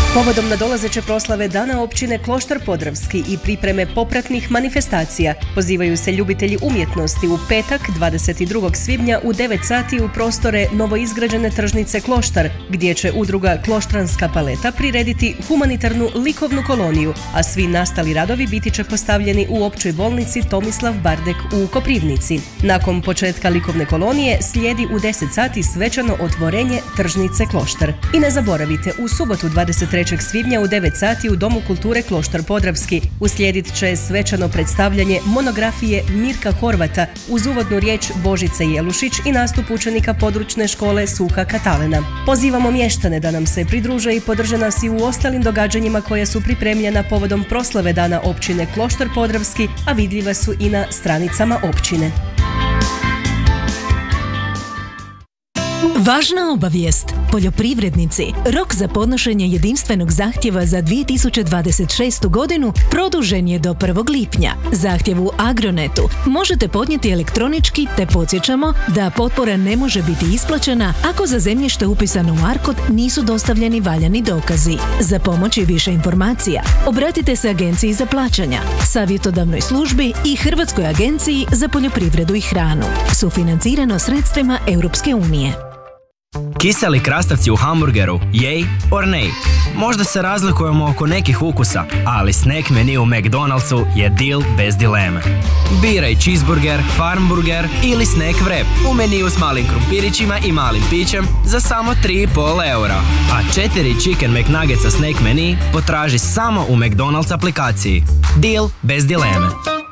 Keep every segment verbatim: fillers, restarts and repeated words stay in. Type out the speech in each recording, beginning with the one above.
Povodom nadolazeće proslave Dana općine Kloštar Podravski i pripreme popratnih manifestacija pozivaju se ljubitelji umjetnosti u petak dvadeset drugog svibnja u devet sati u prostore novoizgrađene tržnice Kloštar, gdje će udruga Kloštranska paleta prirediti humanitarnu likovnu koloniju, a svi nastali radovi biti će postavljeni u općoj bolnici Tomislav Bardek u Koprivnici. Nakon početka likovne kolonije slijedi u deset sati svečano otvorenje tržnice Kloštar. I ne zaboravite, u subotu dvadeset trećeg svibnja u devet sati u Domu kulture Kloštar Podravski uslijedit će svečano predstavljanje monografije Mirka Horvata uz uvodnu riječ Božice Jelušić i nastup učenika područne škole Suha Katalena. Pozivamo mještane da nam se pridruže i podrže nas i u ostalim događanjima koja su pripremljena povodom proslave Dana općine Kloštar Podravski, a vidljiva su i na stranicama općine. Važna obavijest. Poljoprivrednici, rok za podnošenje jedinstvenog zahtjeva za dvije tisuće dvadeset šestu godinu produžen je do prvog lipnja. Zahtjev u Agronetu možete podnijeti elektronički, te podsjećamo da potpora ne može biti isplaćena ako za zemljište upisano u ARKOD nisu dostavljeni valjani dokazi. Za pomoć i više informacija obratite se Agenciji za plaćanja, savjetodavnoj službi i Hrvatskoj agenciji za poljoprivredu i hranu. Sufinancirano sredstvima Europske unije. Kiseli krastavci u hamburgeru, jej or nej? Možda se razlikujemo oko nekih ukusa, ali snack menu u McDonald'su je deal bez dileme. Biraj cheeseburger, farmburger ili snack wrap u meniju s malim krumpirićima i malim pićem za samo tri i pol eura. A četiri chicken McNuggetsa snack menu potraži samo u McDonald's aplikaciji. Deal bez dileme.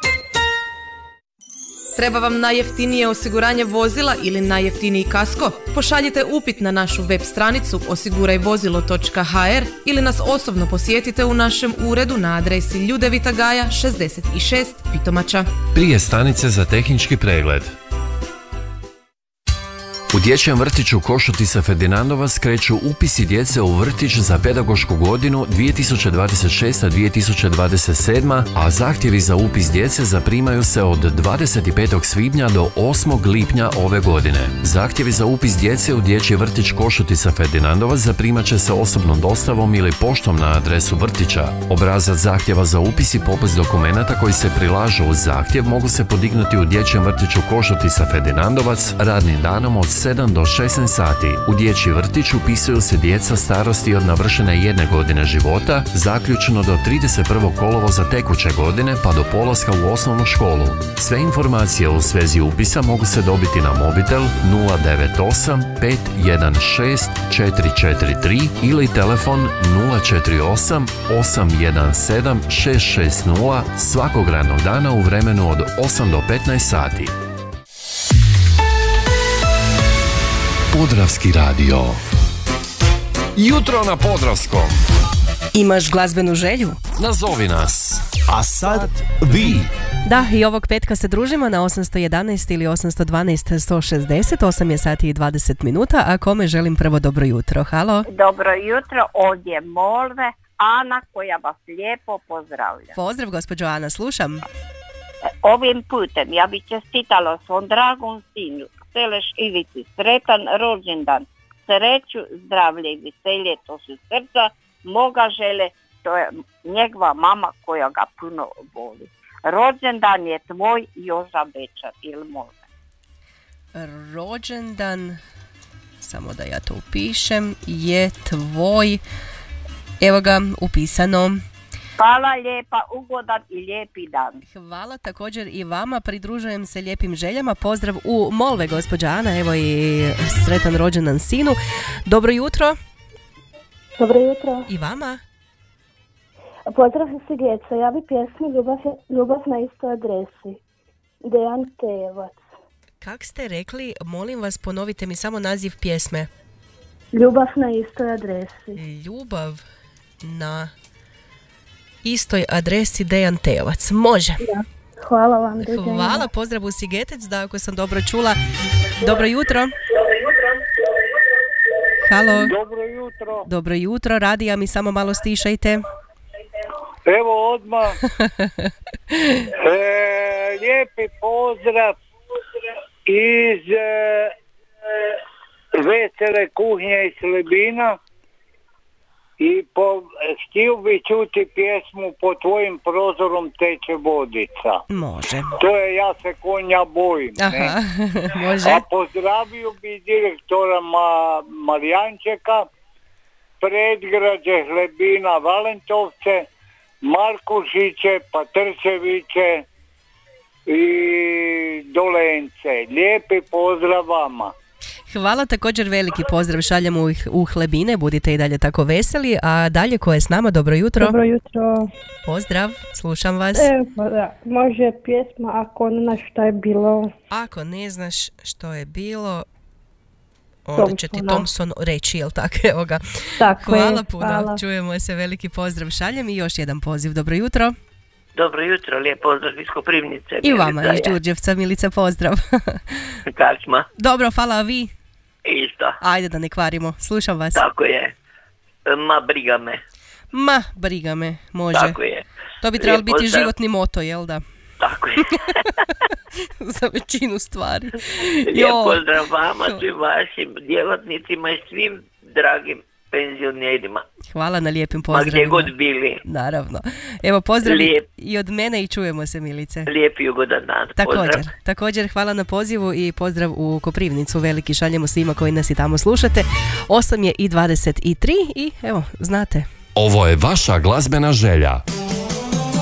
Treba vam najjeftinije osiguranje vozila ili najjeftiniji kasko? Pošaljite upit na našu web stranicu osiguraj vozilo točka ha er ili nas osobno posjetite u našem uredu na adresi Ljudevita Gaja šezdeset šest Pitomača. Prije stanice za tehnički pregled. U dječjem vrtiću Košutica Ferdinandovac kreću upisi djece u vrtić za pedagošku godinu dvije tisuće dvadeset šesta dvije tisuće dvadeset sedma, a zahtjevi za upis djece zaprimaju se od dvadeset petog svibnja do osmog lipnja ove godine. Zahtjevi za upis djece u dječji vrtić Košutica Ferdinandovac zaprimat će se osobnom dostavom ili poštom na adresu vrtića. Obrazac zahtjeva za upis i popis dokumenata koji se prilažu uz zahtjev mogu se podignuti u dječjem vrtiću Košutica Ferdinandovac radnim danom od sedam do šesnaest sati. U dječji vrtić upisuju se djeca starosti od navršene jedne godine života, zaključno do trideset prvog kolovoza tekuće godine pa do polaska u osnovnu školu. Sve informacije u svezi upisa mogu se dobiti na mobitel nula devet osam pet jedan šest četiri četiri tri ili telefon nula četiri osam osam jedan sedam šest šest nula svakog radnog dana u vremenu od osam do petnaest sati. Podravski radio. Jutro na Podravskom. Imaš glazbenu želju? Nazovi nas. A sad vi. Da, i ovog petka se družimo na osamsto jedanaest ili osamsto dvanaest sto šezdeset, osam je sati i dvadeset minuta, a kome želim prvo dobro jutro. Halo? Dobro jutro, ovdje Molve, Ana koja vas lijepo pozdravlja. Pozdrav gospođo Ana, slušam. Ovim putem ja bih čestitala svom dragom sinu Seleš Ivici sretan rođendan, sreću, zdravlje i veselje, to su srca moga žele, to je njegova mama koja ga puno voli. Rođendan je tvoj Joža Bečar ili Molve. Rođendan, samo da ja to upišem, je tvoj, evo ga upisano. Hvala lijepa, ugodan i lijepi dan. Hvala također i vama, pridružujem se lijepim željama. Pozdrav u Molve, gospođa Ana, evo i sretan rođendan sinu. Dobro jutro. Dobro jutro. I vama. Pozdrav se djeca, ja bi pjesmi Ljubav, ljubav na istoj adresi. Dejan Tevac. Kak ste rekli, molim vas ponovite mi samo naziv pjesme. Ljubav na istoj adresi. Ljubav na istoj adresi Dejan Tevac. Može. Ja. Hvala vam. Hvala, pozdrav u Sigetec, da ako sam dobro čula. Dobro jutro. Halo. Dobro jutro. Dobro jutro, radija mi samo malo stišajte. Evo odmah. e, lijepi pozdrav iz e, vesele kuhnje iz Slebina. i po, htio bi čuti pjesmu Po tvojim prozorom teče vodica. Može. To je Ja se konja bojim. Aha, ne? može. A pozdravio bi direktora Ma, Marijančeka, predgrađe Hlebina Valentovce, Markušiće, Patrčeviće i Dolence. Lijepi pozdrav vama. Hvala, također veliki pozdrav šaljemo u, u Hlebine, budite i dalje tako veseli, a dalje ko je s nama, dobro jutro. Dobro jutro. Pozdrav, slušam vas. Evo, da, može pjesma Ako ne znaš šta je bilo. Ako ne znaš što je bilo, onda će ti Thompsona. Thompson reći, jel tako? Evo ga. Tako je, Hvala puno, hvala. čujemo se, veliki pozdrav šaljem i još jedan poziv, dobro jutro. Dobro jutro, lijep pozdrav iz Koprivnice. I vama Milica iz je. Đurđevca, Milica, pozdrav. Kak smo? Dobro, hvala, a vi? Isto. Ajde da ne kvarimo, slušam vas. Tako je. Ma briga me. Ma, briga me, može. Tako je. To bi trebalo Lijep biti pozdrav. životni moto, jel da? Tako je. Za većinu stvari. Lijep Jo. pozdrav vama, svim vašim djelatnicima i svim dragim penzionerima. Hvala na lijepim Ma pozdravima. gdje god bili. Naravno. Evo, pozdrav Lijep. i od mene i čujemo se, Milice. Lijep i ugodan dan. Također, Pozdrav. također hvala na pozivu i pozdrav u Koprivnicu, veliki šaljemo svima koji nas i tamo slušate. osam je i dvadeset tri i evo, znate. Ovo je vaša glazbena želja.